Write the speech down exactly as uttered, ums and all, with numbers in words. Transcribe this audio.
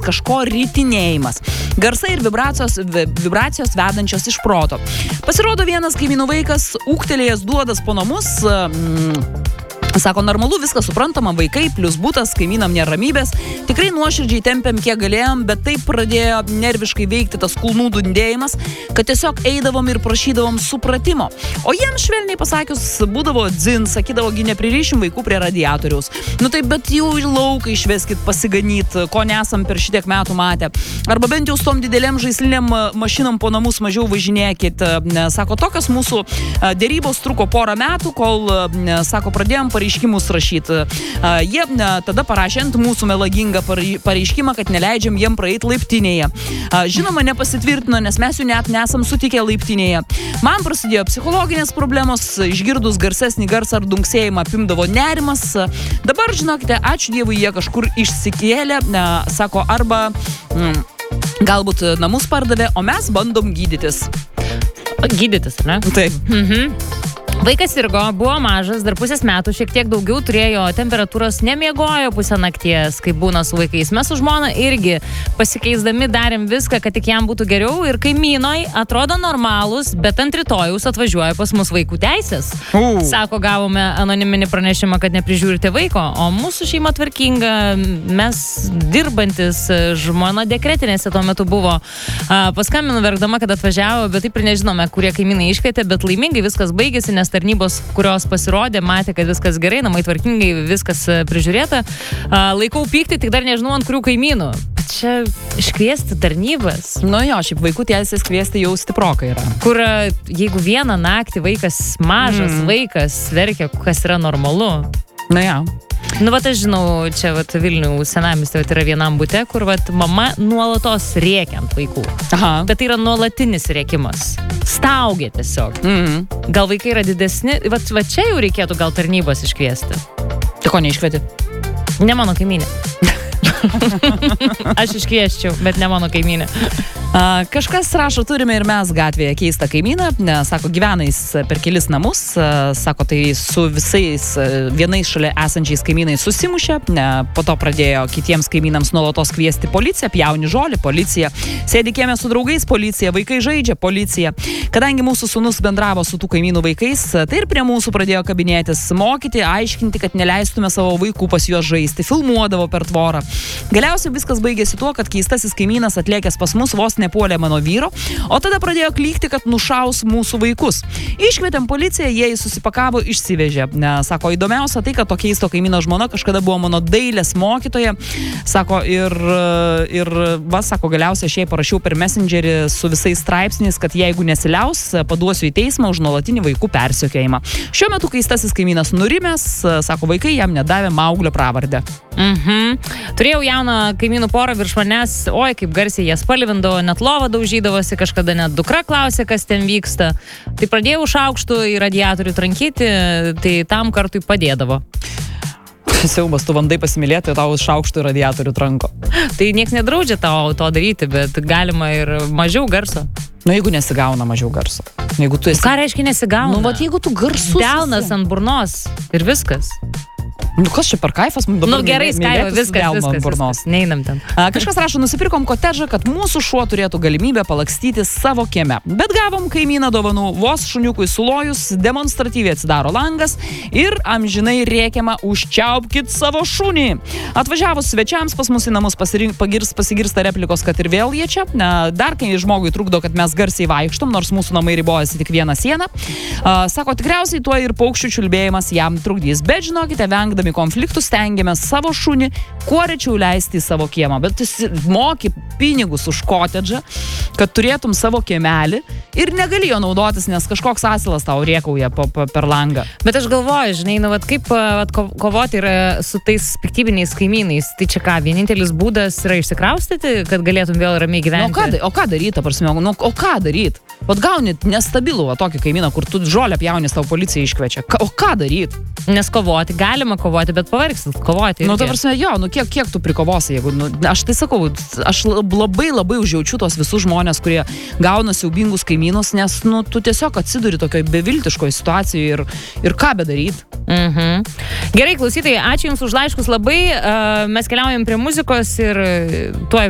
kažko ritinėjimas. Garsai ir vibracijos, vibracijos vedančios iš proto. Pasirodo, vienas kaimynų vaikas ūgtelėjęs duodas po namus. Mm, Sako, normalu, viskas suprantama, vaikai, plus būtas, kaimynam neramybės. Tikrai nuoširdžiai tempėm, kiek galėjom, bet taip pradėjo nerviškai veikti tas kulnų dundėjimas, kad tiesiog eidavom ir prašydavom supratimo. O jiems švelniai pasakius, būdavo dzin, sakydavo, gi nepririšim vaikų prie radiatoriaus. Nu taip, bet jau į lauką išveskit pasiganyt, ko nesam per šitiek metų matę. Arba bent jau su tom didelėm žaisliniam mašinom po namus mažiau važinėkit. Sako, tokios mūsų dėrybos truko porą metų, kol, sako, pradėjom pareiškimus rašyti. Jie tada parašė ant mūsų melagingą pareiškimą, kad neleidžiam jiem praeiti laiptinėje. Žinoma, nepasitvirtino, nes mes jų net nesam sutikę laiptinėje. Man prasidėjo psichologinės problemos, išgirdus garsesnį garsą ar dunksėjimą apimdavo nerimas. Dabar, žinokite, ačiū Dievui, jie kažkur išsikėlė, sako, arba mm, galbūt namus pardavė, o mes bandom gydytis. Gydytis, ne? Taip. Mhm. Vaikas sirgo, buvo mažas, dar pusės metų, šiek tiek daugiau turėjo temperatūros, nemiegojo pusę nakties, kaip būna su vaikais. Mes su žmona irgi pasikeisdami darėm viską, kad tik jam būtų geriau ir kaimynoj atrodo normalūs, bet ant rytojaus atvažiuoja pas mus vaikų teisės. Uh. Sako, gavome anoniminį pranešimą, kad neprižiūrite vaiko, o mūsų šeima tvarkinga, mes dirbantis, žmona dekretinėse tuo metu buvo. Paskambinu verkdama, kad atvažiavo, bet taip ir nežinome, kurie kaimynai iškvietė, bet laimingai viskas baigėsi, nes tarnybos, kurios pasirodė, matė, kad viskas gerai, namai tvarkingai, viskas prižiūrėta. Laikau pykti, tik dar nežinau, ant kurių kaimynų. Čia iškviesti tarnybas. Nu jo, šiaip vaikų teisės kviesti jau stiprokai yra. Kur jeigu vieną naktį vaikas, mažas mm. vaikas, verkia, kas yra normalu. Na ja. Nu, vat aš žinau, čia vat Vilnių senamiestė yra vienam bute, kur vat mama nuolatos rėkia ant vaikų. Aha. Bet tai yra nuolatinis rėkimas. Staugia tiesiog. Mhm. Gal vaikai yra didesni, vat, vat čia jau reikėtų gal tarnybos iškviesti. Tai ko neiškvieti? Ne mano kaimynė. Aš iškviesčiau, bet ne mano kaimynė. A, kažkas rašo, turime ir mes gatvėje keistą kaimyną, ne, sako, gyvenais per kelis namus, a, sako, tai su visais a, vienais šalia esančiais kaimynais susimušė, ne, po to pradėjo kitiems kaimynams nuolatos kviesti policiją, pjauni žolį, policija, sėdi kieme su draugais, policija, vaikai žaidžia, policija. Kadangi mūsų sūnus bendravo su tų kaimynų vaikais, tai ir prie mūsų pradėjo kabinėtis, mokyti, aiškinti, kad neleistume savo vaikų pas juos žaisti, filmuodavo per tvorą. Galiausiai viskas baigėsi tuo, kad keistasis kaimynas atlėkęs pas mus vos nepuolė mano vyro, o tada pradėjo klykti, kad nušaus mūsų vaikus. Iškvietėm policiją, jie susipakavo, išsivežė. Ne, sako, įdomiausia tai, kad to keisto kaimyno žmona kažkada buvo mano dailės mokytoja. Sako, ir, ir va, sako, galiausiai aš jai parašiau per Messengerį su visais straipsniais, kad jeigu nesiliaus, paduosiu į teismą už nuolatinį vaikų persekiojimą. Šiuo metu keistasis kaimynas nurimęs, sako, vaikai jam nedavė Mauglio pravardę. Mhm. Turėjau jauną kaimynų porą virš manęs, oi, kaip garsiai jie spalvindavo, net lovą daužydavosi, kažkada net dukra klausė, kas ten vyksta. Tai pradėjau šaukštų į radiatorių trankyti, tai tam kartui padėdavo. Siaubas, tu bandai pasimylėti, tau šaukštų į radiatorių tranko. Tai nieks nedraudžia tau to daryti, bet galima ir mažiau garso. Nu, jeigu nesigauna mažiau garso. Jeigu tu esi... Ką reiškia nesigauna? Nu, vat jeigu tu garsus... Delnas ant burnos ir viskas. Nu, kas čia per kaifas? Nu, gerai, skaiva, viskas, viskas, viskas, neinam ten. A, kažkas rašo, nusipirkom kotedžą, kad mūsų šuo turėtų galimybę palakstyti savo kieme. Bet gavom kaimyną dovanų, vos šuniukui sulojus, demonstratyviai atsidaro langas ir amžinai rėkiama, užčiaupkit savo šunį. Atvažiavus svečiams pas mus į namus pasirink, pagirs, pasigirsta replikos, kad ir vėl jie čia. Na, dar kai žmogui trukdo, kad mes garsiai vaikštom, nors mūsų namai ribojasi tik vieną sieną. A, sako, tikriausiai tuo ir paukščių čiulbėjimas jam trukdys. Bet žinokite, vengdami konfliktų stengiamės savo šunį kuo rečiau leisti į savo kiemą. Bet tu moki pinigus už kotedžą, kad turėtum savo kiemelį ir negali jo naudotis, nes kažkoks asilas tau rėkauja po, po, per langą. Bet aš galvoju, žinai, nu, vat, kaip vat, kovoti yra su tais piktybiniais kaimynais. Tai čia ką, vienintelis būdas yra išsikraustyti, kad galėtum vėl ramiai gyventi. Nu, o, ką, o ką daryti, prasme, nu, o ką daryti? Vat gauni nestabilų va, tokį kaimyną, kur tu žolę pjaunis, tau policija iškviečia. Ka, o ką daryti? Nes kovoti, galima kovoti, bet pavargsit kovoti. Nu, ta prasme, jo, nu kiek, kiek tu prikovosi, jeigu, nu, aš tai sakau, aš labai labai užjaučiu tos visus žmonės, kurie gauna siaubingus kaimynus, nes, nu, tu tiesiog atsiduri tokioje beviltiškoje situacijoje ir, ir ką bedaryt. Mhm. Gerai, klausytojai, ačiū Jums už laiškus labai, uh, mes keliaujam prie muzikos ir tuoj